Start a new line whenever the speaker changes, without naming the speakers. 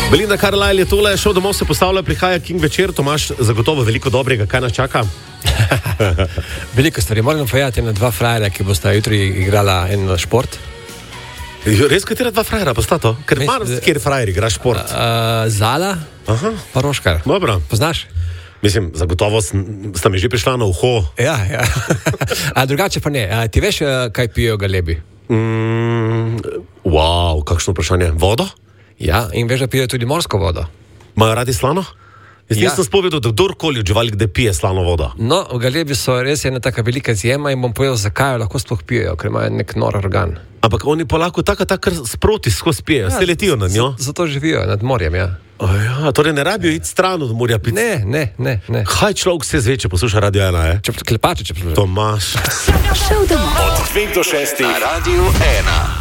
Belinda Carlisle je tole, šel domov se postavlja, prihaja King večer, Tomaž, zagotovo veliko dobrega, kaj nas čaka?
Veliko stvari, moram povedati na dva frajera, ki bosta jutri igrala en šport.
Res, katera dva frajera pa sta to? Ker kjer frajer igra šport?
Zala, pa Roškar.
Dobro.
Poznaš?
Mislim, zagotovo sta mi že prišla na uho.
Ja. A drugače pa ne. Ti veš, kaj pijejo galebi?
Wow, kakšno vprašanje. Vodo?
Ja, in veš, da pijejo tudi morsko vodo.
Imajo radi slano? Jaz nisem spovedal, da kdorkoli od živali, kde pije slano vodo.
No, galebi so res ena taka velika izjema in bom povedal, zakaj jo lahko sploh pijejo, ker imajo nek nor organ.
Ampak oni pa lahko tako sproti skozi pijejo, se letijo nad njo.
Zato živijo nad morjem, ja.
Ja, torej ne rabijo iti stran od morja piti.
Ne.
Kaj človek vse zve, če posluša Radio 1,
Klepače, če posluša.
Tomaž.
Od 5 do 6 na Radio 1.